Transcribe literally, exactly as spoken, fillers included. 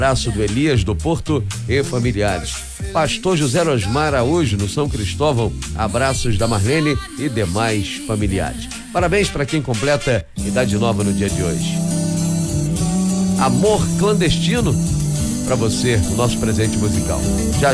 Abraço do Elias do Porto e familiares. Pastor José Osmar Araújo no São Cristóvão, abraços da Marlene e demais familiares. Parabéns para quem completa idade nova no dia de hoje. Amor Clandestino, para você, o nosso presente musical. Já